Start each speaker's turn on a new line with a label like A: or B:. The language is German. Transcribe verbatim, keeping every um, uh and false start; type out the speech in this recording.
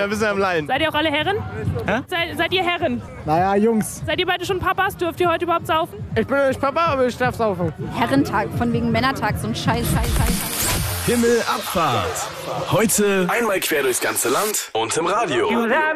A: ein bisschen am Leiden.
B: Seid ihr auch alle Herren?
A: Hä?
B: Seid, seid ihr Herren?
C: Naja, Jungs.
B: Seid ihr beide schon Papas? Dürft ihr heute überhaupt saufen?
A: Ich bin nicht Papa, aber ich darf saufen.
D: Herrentag, von wegen Männertag, so ein Scheiß, Scheiß, Scheiß.
E: Himmelabfahrt. Heute einmal quer durchs ganze Land und im Radio.